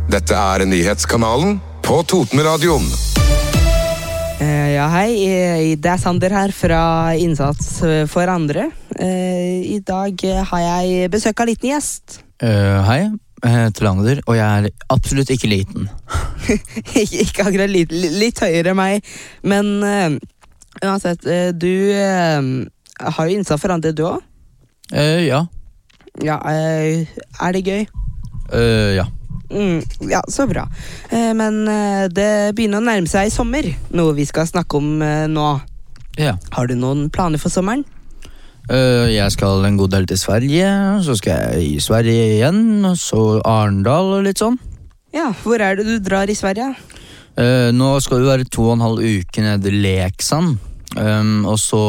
Dette nyhetskanalen på Totenradioen. Ja, hei. Det Sander her fra Innsats for andre. I dag har jeg besøk av liten gjest. Hei, jeg heter Lander, og jeg absolutt ikke liten. Ikke akkurat litt høyere enn meg, men uansett, du har jo Innsats for andre, du også? Ja. Ja, det gøy? Ja. Ja, så bra. Men det begynner å nærme seg sommer, noe vi skal snakke om nå. Ja. Har du noen planer for sommeren? Jeg skal en god del til Sverige, så skal jeg i Sverige igjen, og så Arendal og litt sånn. Ja, hvor det du drar i Sverige? Nå skal det være 2,5 uker nede i Leksand, og så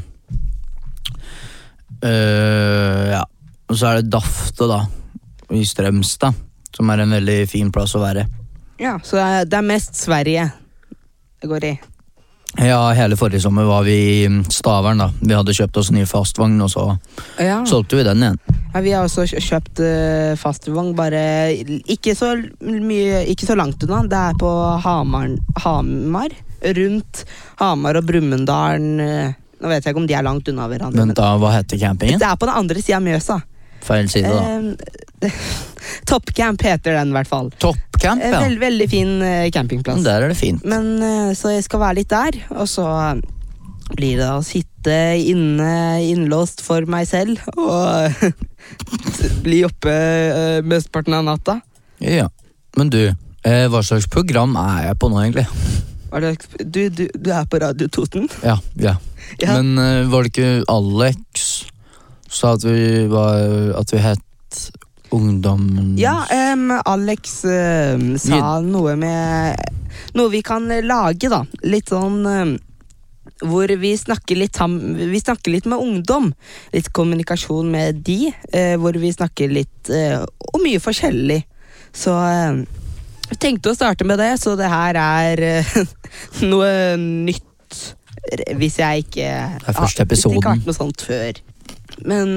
ja, og så det Dafte da, i Strømstad, som en veldig fin plass å være. Ja, så det mest Sverige det går i? Ja, hele forrige sommer var vi i Stavern da. Vi hadde kjøpt oss ny fastvogn, og så solgte vi den igjen. Ja, vi har også kjøpt fastvogn, bare ikke så langt unna. Det på Hamar, rundt Hamar og Brumunddal. Nå vet jeg ikke om de langt unna hverandre. Vent da, hva heter campingen? Det på den andre siden av Mjøsa. Feil side da. Toppcamp heter den I hvert fall. Toppcamp, ja. Veldig fin campingplass. Der det fint. Men så jeg skal være litt der, og så blir det å sitte innlåst for meg selv, og bli oppe mesteparten av natta. Ja, men du, hva slags program jeg på nå egentlig? Du på Radio Toten? Ja. Men var det ikke Alex sa at vi het Ungdommen? Ja, Alex sa noe med noe vi kan lage da, litt sånn hvor vi snakker litt med ungdom, litt kommunikasjon med de, hvor vi snakker litt om mye forskjellig. Så jeg tenkte å starte med det, så det her noe nytt, hvis jeg ikke første episoden. Ikke hatt noe sånt før. Men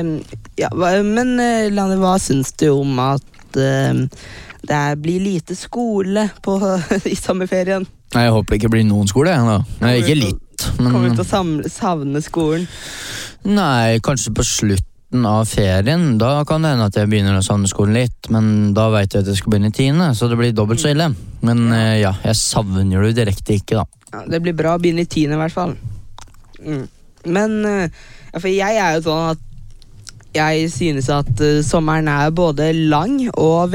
Lane, hva synes du om at det blir lite skole i sommerferien? Nei, jeg håper det ikke blir noen skole da. Nei, ikke litt, men... Kommer du til å savne skolen? Nei, kanskje på slutten av ferien. Da kan det hende at jeg begynner å savne skolen litt, men da vet jeg at jeg skal begynne i 10., så det blir dobbelt så ille. Men ja, jeg savner det direkte ikke da. Ja, det blir bra å begynne i 10. I hvert fall. Men for jeg jo sånn at jeg synes at sommeren både lang og